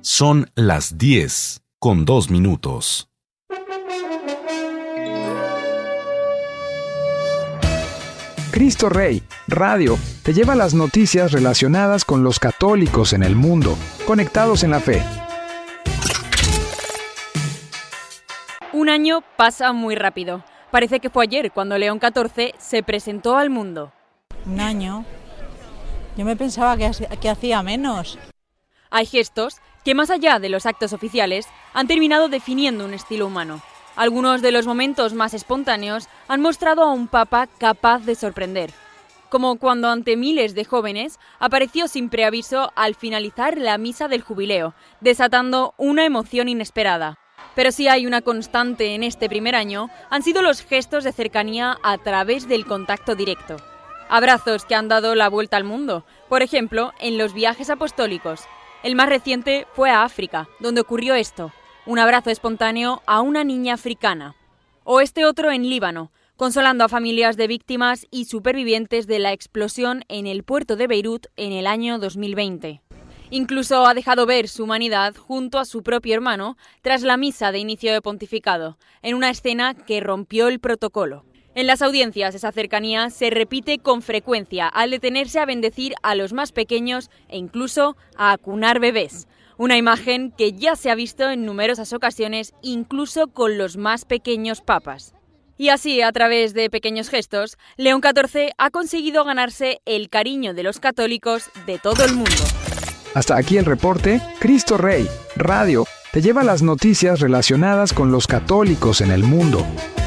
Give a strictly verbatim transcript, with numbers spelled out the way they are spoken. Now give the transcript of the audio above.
Son las diez con dos minutos. Cristo Rey, Radio, te lleva las noticias relacionadas con los católicos en el mundo, conectados en la fe. Un año pasa muy rápido. Parece que fue ayer cuando León catorce se presentó al mundo. Un año. Yo me pensaba que, que hacía menos. Hay gestos que, más allá de los actos oficiales, han terminado definiendo un estilo humano. Algunos de los momentos más espontáneos han mostrado a un papa capaz de sorprender. Como cuando ante miles de jóvenes apareció sin preaviso al finalizar la misa del jubileo, desatando una emoción inesperada. Pero si hay una constante en este primer año, han sido los gestos de cercanía a través del contacto directo. Abrazos que han dado la vuelta al mundo, por ejemplo, en los viajes apostólicos. El más reciente fue a África, donde ocurrió esto, un abrazo espontáneo a una niña africana. O este otro en Líbano, consolando a familias de víctimas y supervivientes de la explosión en el puerto de Beirut en el año dos mil veinte. Incluso ha dejado ver su humanidad junto a su propio hermano tras la misa de inicio de pontificado, en una escena que rompió el protocolo. En las audiencias esa cercanía se repite con frecuencia al detenerse a bendecir a los más pequeños e incluso a acunar bebés. Una imagen que ya se ha visto en numerosas ocasiones, incluso con los más pequeños papas. Y así, a través de pequeños gestos, León catorce ha conseguido ganarse el cariño de los católicos de todo el mundo. Hasta aquí el reporte. Cristo Rey, Radio, te lleva las noticias relacionadas con los católicos en el mundo.